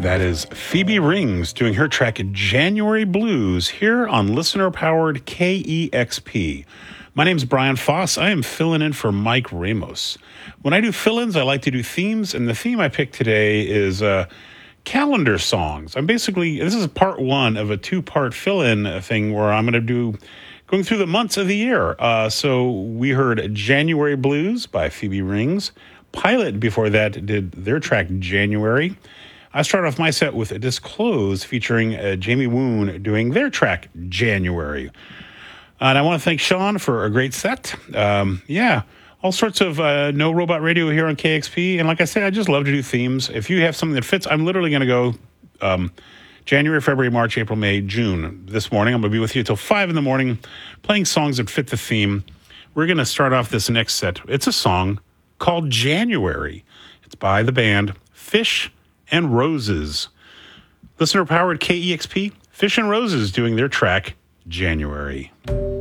That is Phoebe Rings doing her track January Blues here on listener-powered KEXP. My name's Brian Foss. I am filling in for Mike Ramos. When I do fill-ins, I like to do themes, and the theme I picked today is calendar songs. This is part one of a two-part fill-in thing where I'm going to do going through the months of the year. So we heard January Blues by Phoebe Rings. Pilot, before that, did their track January. I started off my set with Disclose featuring Jamie Woon doing their track January. And I want to thank Sean for a great set. All sorts of No Robot Radio here on KXP. And like I said, I just love to do themes. If you have something that fits, I'm literally going to go January, February, March, April, May, June. This morning, I'm going to be with you till 5 in the morning playing songs that fit the theme. We're going to start off this next set. It's a song called January. It's by the band Fish and Roses. Listener-powered KEXP, Fish and Roses doing their track January.